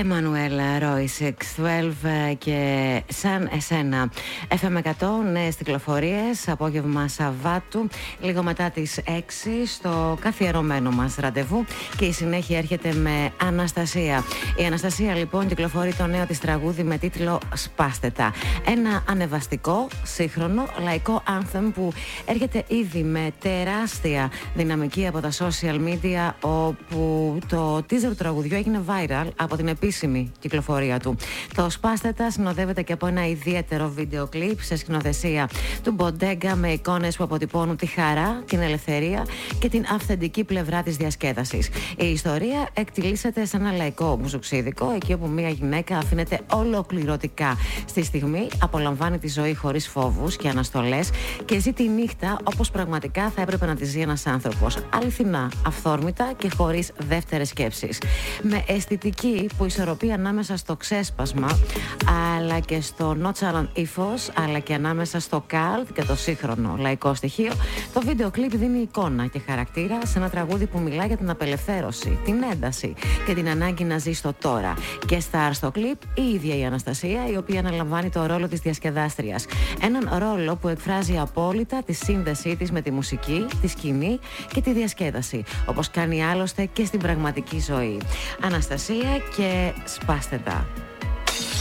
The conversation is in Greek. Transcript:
Εμμανουέλα Ρόι 612 και σαν εσένα. FM 100, νέες κυκλοφορίες, απόγευμα Σαββάτου, λίγο μετά τις 6, στο καθιερωμένο μας ραντεβού. Και η συνέχεια έρχεται με Αναστασία. Η Αναστασία λοιπόν κυκλοφορεί το νέο της τραγούδι με τίτλο Σπάστε τα. Ένα ανεβαστικό, σύγχρονο, λαϊκό anthem που έρχεται ήδη με τεράστια δυναμική από τα social media, όπου το teaser του τραγουδιού έγινε viral από την επίσημη κυκλοφορία του. Το Σπάστε τα συνοδεύεται και από ένα ιδιαίτερο βίντεο κλιπ σε σκηνοθεσία του Μποντέγκα, με εικόνες που αποτυπώνουν τη χαρά, την ελευθερία και την αυθεντική πλευρά της διασκέδασης. Η ιστορία εκτιλήσεται σε ένα λαϊκό μουσουξίδικο, εκεί όπου μια γυναίκα αφήνεται ολοκληρωτικά στη στιγμή, απολαμβάνει τη ζωή χωρίς φόβους και αναστολές και ζει τη νύχτα όπως πραγματικά θα έπρεπε να τη ζει ένας άνθρωπος. Αληθινά, αυθόρμητα και χωρίς δεύτερες σκέψεις. Με αισθητική που ισορροπεί ανάμεσα στο ξέσπασμα αλλά και στο νότσαλαν ύφος, αλλά και ανάμεσα στο καλτ και το σύγχρονο λαϊκό στοιχείο, το βίντεο κλιπ δίνει εικόνα και χαρακτήρα σε ένα τραγούδι που μιλά για την απελευθέρωση, την ένταση και την ανάγκη να ζει στο τώρα. Και στάρ στο κλιπ η ίδια η Αναστασία, η οποία αναλαμβάνει το ρόλο της διασκεδάστριας. Έναν ρόλο που εκφράζει απόλυτα τη σύνδεσή της με τη μουσική, τη σκηνή και τη διασκέδαση, όπως κάνει άλλωστε και στην πραγματική ζωή. Αναστασία και Σπάστε τα.